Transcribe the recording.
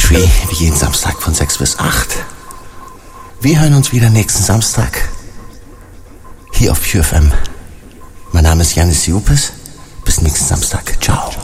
Poetry, wie jeden Samstag von 6 bis 8. Wir hören uns wieder nächsten Samstag hier auf Pure FM. Mein Name ist Janis Jupes. Bis nächsten Samstag. Ciao.